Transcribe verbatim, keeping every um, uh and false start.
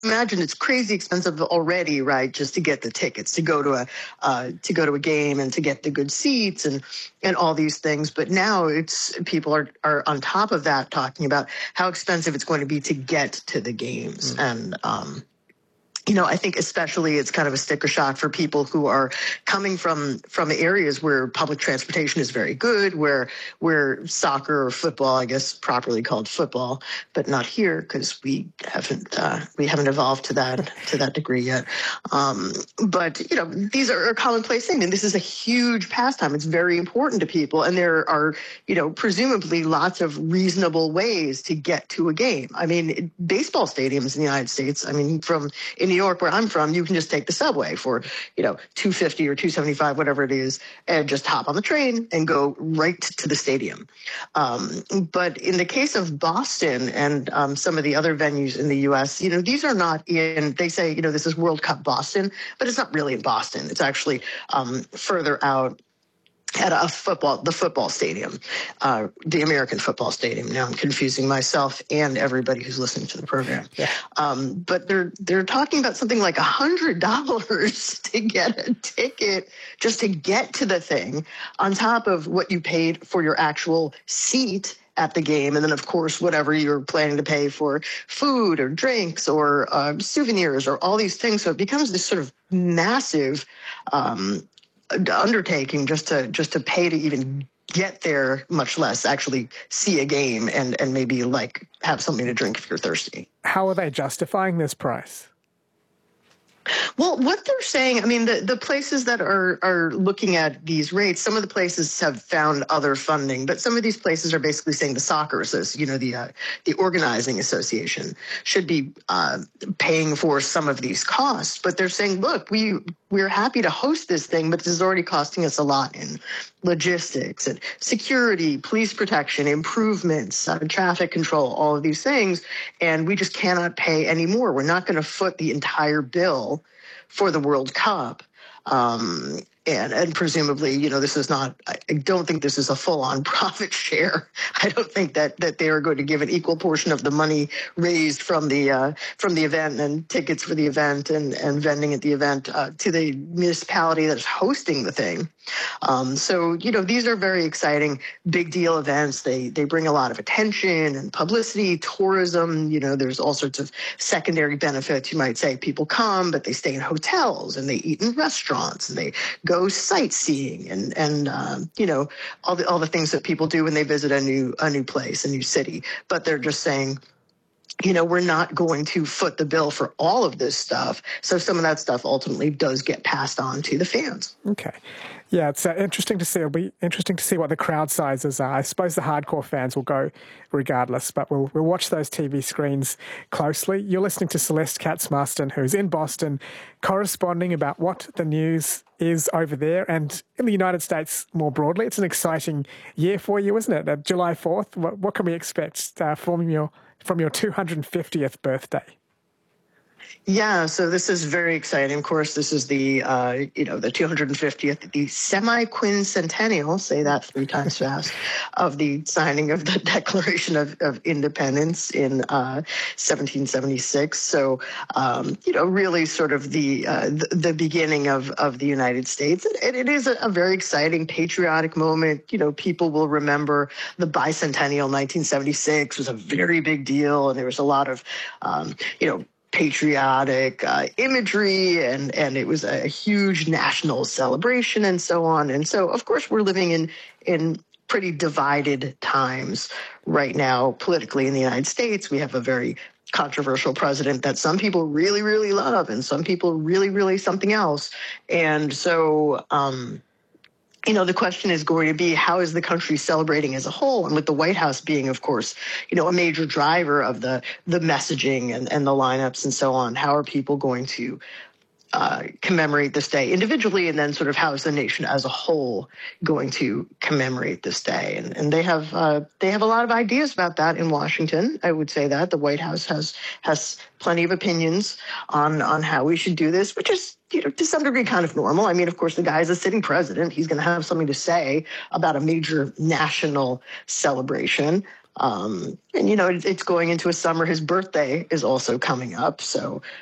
imagine it's crazy expensive already, right? Just to get the tickets, to go to a uh, to go to a game and to get the good seats and and all these things. But now it's people are are on top of that talking about how expensive it's going to be to get to the games. Mm. And um, you know, I think especially it's kind of a sticker shock for people who are coming from from areas where public transportation is very good, where where soccer or football, I guess properly called football, but not here because we haven't uh, we haven't evolved to that to that degree yet. Um, but you know, these are a commonplace thing, and this is a huge pastime. It's very important to people, and there are you know presumably lots of reasonable ways to get to a game. I mean, baseball stadiums in the United States. I mean, from in New York, where I'm from, you can just take the subway for, you know, two fifty or two seventy-five, whatever it is, and just hop on the train and go right to the stadium. Um, but in the case of Boston and um, some of the other venues in the U S, you know, these are not in, they say, you know, this is World Cup Boston, but it's not really in Boston. It's actually um, further out at a football, the football stadium, uh, the American football stadium. Now I'm confusing myself and everybody who's listening to the program. Yeah. Um, but they're they're talking about something like a hundred dollars to get a ticket just to get to the thing, on top of what you paid for your actual seat at the game, and then of course whatever you're planning to pay for food or drinks or uh, souvenirs or all these things. So it becomes this sort of massive Um, undertaking just to just to pay to even get there, much less actually see a game and and maybe like have something to drink if you're thirsty. How are they justifying this price? Well, what they're saying, I mean, the, the places that are are looking at these rates, some of the places have found other funding, but some of these places are basically saying the soccer association, you know, the uh, the organizing association should be uh, paying for some of these costs. But they're saying, look, we we're happy to host this thing, but this is already costing us a lot in logistics and security, police protection, improvements, uh, traffic control, all of these things, and we just cannot pay any more. We're not going to foot the entire bill for the World Cup. Um, and, and presumably, you know, this is not, I don't think this is a full-on profit share. I don't think that that they are going to give an equal portion of the money raised from the uh, from the event and tickets for the event and, and vending at the event uh, to the municipality that is hosting the thing. Um, so, you know, these are very exciting, big deal events. They they bring a lot of attention and publicity, tourism. You know, there's all sorts of secondary benefits. You might say people come, but they stay in hotels and they eat in restaurants and they go sightseeing and and um, you know all the all the things that people do when they visit a new a new place, a new city. But they're just saying, you know, we're not going to foot the bill for all of this stuff. So some of that stuff ultimately does get passed on to the fans. Okay. Yeah, it's uh, interesting to see. It'll be interesting to see what the crowd sizes are. I suppose the hardcore fans will go regardless, but we'll we'll watch those T V screens closely. You're listening to Celeste Katz-Marston, who's in Boston, corresponding about what the news is over there and in the United States more broadly. It's an exciting year for you, isn't it? Uh, July fourth, what, what can we expect uh, from your from your two hundred fiftieth birthday? Yeah, so this is very exciting. Of course, this is the, uh, you know, the two hundred fiftieth, the semi-quincentennial, say that three times fast, of the signing of the Declaration of, of Independence in uh, seventeen seventy-six. So, um, you know, really sort of the uh, the, the beginning of, of the United States. And it is a, a very exciting, patriotic moment. You know, people will remember the bicentennial nineteen seventy-six was a very big deal, and there was a lot of, um, you know, patriotic uh, imagery, and, and it was a huge national celebration and so on. And so, of course, we're living in in pretty divided times right now politically in the United States. We have a very controversial president that some people really, really love, and some people really, really something else. And so, um, you know, the question is going to be, how is the country celebrating as a whole? And with the White House being, of course, you know, a major driver of the the messaging and, and the lineups and so on, how are people going to uh, commemorate this day individually, and then sort of how is the nation as a whole going to commemorate this day? And, and they have uh, they have a lot of ideas about that in Washington. I would say that the White House has has plenty of opinions on on how we should do this, which is, you know, to some degree kind of normal. I mean, of course, the guy is a sitting president. He's going to have something to say about a major national celebration. Um, and, you know, it, it's going into a summer. His birthday is also coming up. So